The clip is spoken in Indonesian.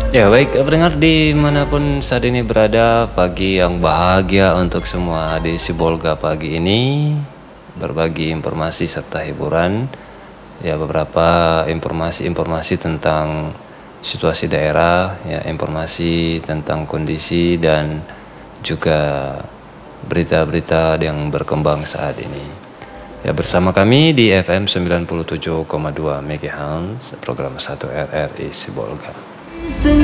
Ya baik, pendengar dimanapun saat ini berada, pagi yang bahagia untuk semua di Sibolga pagi ini, berbagi informasi serta hiburan, ya beberapa informasi-informasi tentang situasi daerah, ya informasi tentang kondisi dan juga berita-berita yang berkembang saat ini. Ya bersama kami di FM 97,2 MHz, program 1 RRI Sibolga.